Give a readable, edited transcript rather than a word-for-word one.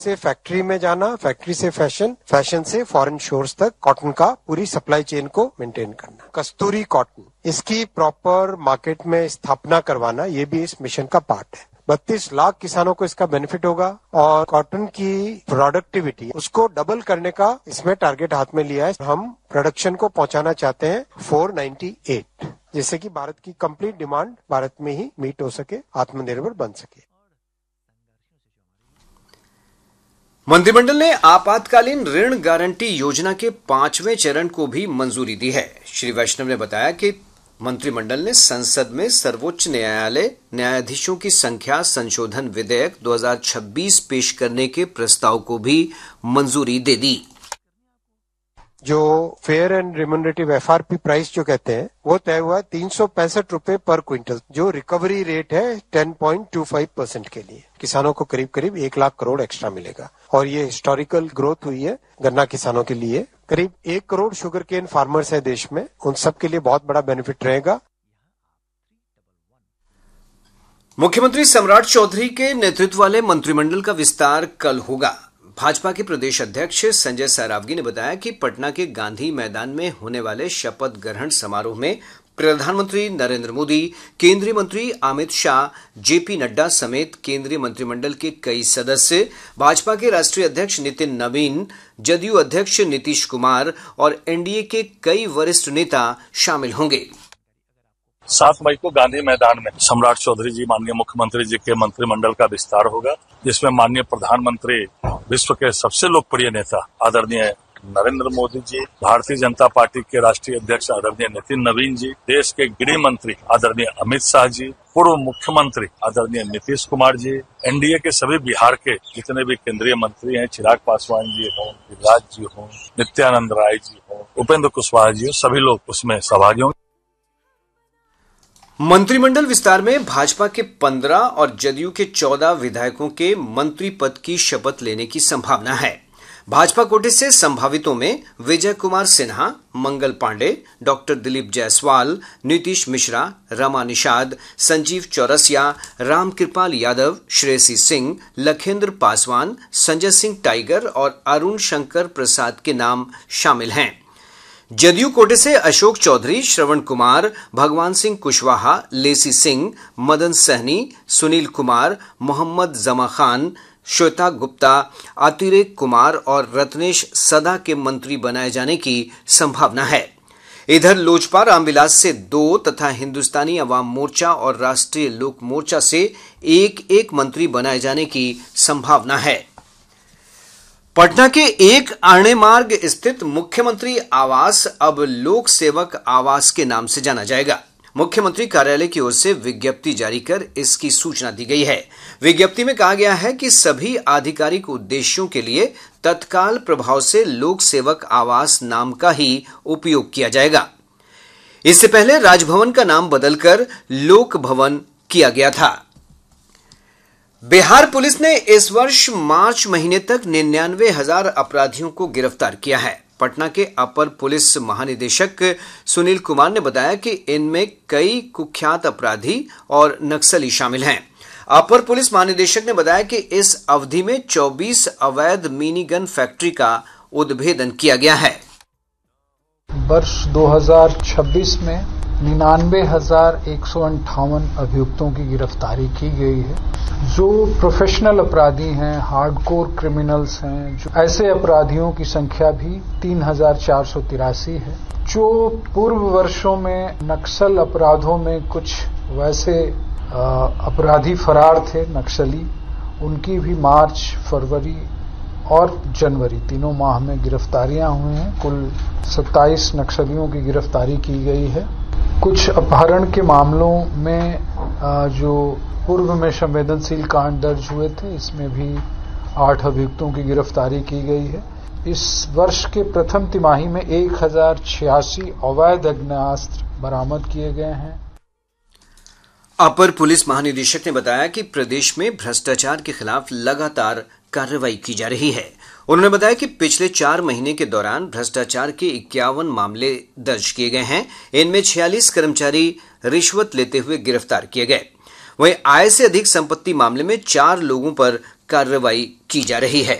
से फैक्ट्री में जाना, फैक्ट्री से फैशन, फैशन से फॉरेन शोर्स तक कॉटन का पूरी सप्लाई चेन को मेंटेन करना। कस्तूरी कॉटन, इसकी प्रॉपर मार्केट में स्थापना करवाना, ये भी इस मिशन का पार्ट है। 32 लाख किसानों को इसका बेनिफिट होगा और कॉटन की प्रोडक्टिविटी उसको डबल करने का इसमें टारगेट हाथ में लिया है। हम प्रोडक्शन को पहुंचाना चाहते हैं 498, जिससे कि भारत की कंप्लीट डिमांड भारत में ही मीट हो सके, आत्मनिर्भर बन सके। मंत्रिमंडल ने आपातकालीन ऋण गारंटी योजना के 5वें चरण को भी मंजूरी दी है। श्री वैष्णव ने बताया कि मंत्रिमंडल ने संसद में सर्वोच्च न्यायालय न्यायाधीशों की संख्या संशोधन विधेयक 2026 पेश करने के प्रस्ताव को भी मंजूरी दे दी। जो fair and remunerative FRP price जो कहते हैं वो तय हुआ है 365 रुपए पर क्विंटल, जो रिकवरी रेट है 10.25% के लिए किसानों को करीब करीब 1 लाख करोड़ एक्स्ट्रा मिलेगा। और ये हिस्टोरिकल ग्रोथ हुई है गन्ना किसानों के लिए। करीब 1 करोड़ शुगर केन फार्मर्स है देश में, उन सब के लिए बहुत बड़ा बेनिफिट रहेगा। मुख्यमंत्री सम्राट चौधरी के नेतृत्व वाले मंत्रिमंडल का विस्तार कल होगा। भाजपा के प्रदेश अध्यक्ष संजय सरावगी ने बताया कि पटना के गांधी मैदान में होने वाले शपथ ग्रहण समारोह में प्रधानमंत्री नरेंद्र मोदी, केंद्रीय मंत्री अमित शाह, जेपी नड्डा समेत केंद्रीय मंत्रिमंडल के कई सदस्य, भाजपा के राष्ट्रीय अध्यक्ष नितिन नवीन, जदयू अध्यक्ष नीतीश कुमार और एनडीए के कई वरिष्ठ नेता शामिल होंगे। 7 मई को गांधी मैदान में सम्राट चौधरी जी, माननीय मुख्यमंत्री जी के मंत्रिमंडल का विस्तार होगा, जिसमें माननीय प्रधानमंत्री, विश्व के सबसे लोकप्रिय नेता आदरणीय नरेंद्र मोदी जी, भारतीय जनता पार्टी के राष्ट्रीय अध्यक्ष आदरणीय नितिन नवीन जी, देश के गृह मंत्री आदरणीय अमित शाह जी, पूर्व मुख्यमंत्री आदरणीय नीतीश कुमार जी, एनडीए के सभी बिहार के जितने भी केंद्रीय मंत्री हैं, चिराग पासवान जी हों, गिरिराज जी हों, नित्यानंद राय जी हों, उपेंद्र कुशवाहा जी, सभी लोग उसमें सहभागी होंगे। मंत्रिमंडल विस्तार में भाजपा के 15 और जदयू के 14 विधायकों के मंत्री पद की शपथ लेने की संभावना है। भाजपा कोटे से संभावितों में विजय कुमार सिन्हा, मंगल पांडे, डॉक्टर दिलीप जायसवाल, नीतीश मिश्रा, रमा निषाद, संजीव चौरसिया, रामकृपाल यादव, श्रेयसी सिंह, लखेंद्र पासवान, संजय सिंह टाइगर और अरुण शंकर प्रसाद के नाम शामिल हैं। जदयू कोटे से अशोक चौधरी, श्रवण कुमार, भगवान सिंह कुशवाहा, लेसी सिंह, मदन सहनी, सुनील कुमार, मोहम्मद जमा खान, श्वेता गुप्ता, अतिरेक कुमार और रत्नेश सदा के मंत्री बनाए जाने की संभावना है। इधर लोजपा रामविलास से 2 तथा हिंदुस्तानी अवाम मोर्चा और राष्ट्रीय लोक मोर्चा से 1-1 मंत्री बनाए जाने की संभावना है। पटना के एक आणे मार्ग स्थित मुख्यमंत्री आवास अब लोक सेवक आवास के नाम से जाना जाएगा। मुख्यमंत्री कार्यालय की ओर से विज्ञप्ति जारी कर इसकी सूचना दी गई है। विज्ञप्ति में कहा गया है कि सभी आधिकारिक उद्देश्यों के लिए तत्काल प्रभाव से लोक सेवक आवास नाम का ही उपयोग किया जाएगा। इससे पहले राजभवन का नाम बदलकर लोक भवन किया गया था। बिहार पुलिस ने इस वर्ष मार्च महीने तक 99,000 अपराधियों को गिरफ्तार किया है। पटना के अपर पुलिस महानिदेशक सुनील कुमार ने बताया कि इनमें कई कुख्यात अपराधी और नक्सली शामिल हैं। अपर पुलिस महानिदेशक ने बताया कि इस अवधि में 24 अवैध मिनी गन फैक्ट्री का उद्भेदन किया गया है। वर्ष 2026 में 99,158 अभियुक्तों की गिरफ्तारी की गई है, जो प्रोफेशनल अपराधी हैं, हार्डकोर क्रिमिनल्स हैं। जो ऐसे अपराधियों की संख्या भी 3,483 है। जो पूर्व वर्षों में नक्सल अपराधों में कुछ वैसे अपराधी फरार थे नक्सली, उनकी भी मार्च, फरवरी और जनवरी तीनों माह में गिरफ्तारियां हुई हैं। कुल 27 नक्सलियों की गिरफ्तारी की गई है। कुछ अपहरण के मामलों में जो पूर्व में संवेदनशील कांड दर्ज हुए थे, इसमें भी 8 अभियुक्तों की गिरफ्तारी की गई है। इस वर्ष के प्रथम तिमाही में 1,086 अवैध आग्नेयास्त्र बरामद किए गए हैं। अपर पुलिस महानिदेशक ने बताया कि प्रदेश में भ्रष्टाचार के खिलाफ लगातार कार्रवाई की जा रही है। उन्होंने बताया कि पिछले 4 महीने के दौरान भ्रष्टाचार के 51 मामले दर्ज किए गए हैं। इनमें 46 कर्मचारी रिश्वत लेते हुए गिरफ्तार किए गए। वहीं आय से अधिक संपत्ति मामले में 4 लोगों पर कार्रवाई की जा रही है।